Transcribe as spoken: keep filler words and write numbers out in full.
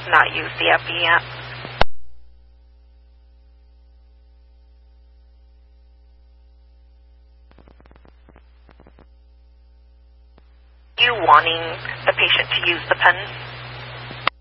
not use the epi yet. Are you wanting the patient to use the pen?